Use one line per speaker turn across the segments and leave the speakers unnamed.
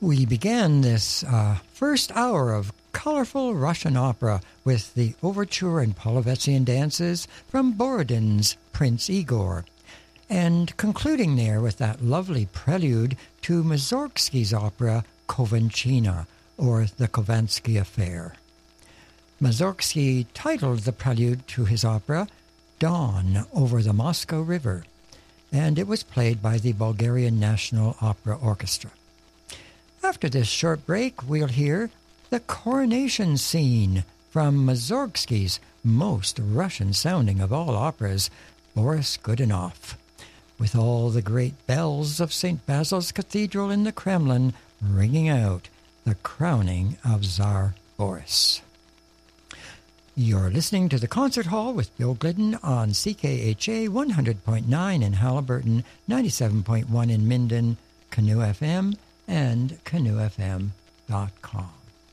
We began this first hour of colorful Russian opera with the overture and Polovetzian dances from Borodin's Prince Igor, and concluding there with that lovely prelude to Mussorgsky's opera Kovanchina, or The Khovansky Affair. Mussorgsky titled the prelude to his opera Dawn over the Moscow River, and it was played by the Bulgarian National Opera Orchestra. After this short break, we'll hear the coronation scene from Mussorgsky's most Russian-sounding of all operas, Boris Godunov, with all the great bells of St. Basil's Cathedral in the Kremlin ringing out the crowning of Tsar Boris. You're listening to the Concert Hall with Bill Glidden on CKHA 100.9 in Halliburton, 97.1 in Minden, Canoe FM, and canoefm.com.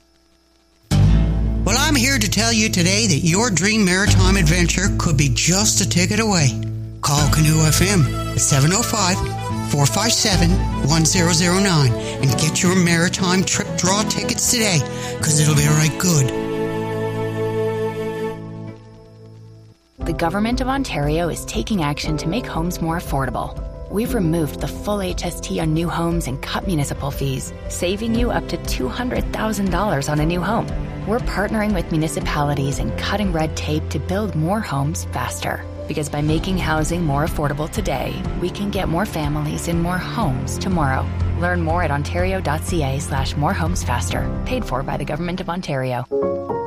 Well, I'm here to tell you today that your dream maritime adventure could be just a ticket away. Call Canoe FM at 705-457-1009 and get your maritime trip draw tickets today, because it'll be right good.
The Government of Ontario is taking action to make homes more affordable. We've removed the full HST on new homes and cut municipal fees, saving you up to $200,000 on a new home. We're partnering with municipalities and cutting red tape to build more homes faster. Because by making housing more affordable today, we can get more families in more homes tomorrow. Learn more at ontario.ca/morehomesfaster. Paid for by the Government of Ontario.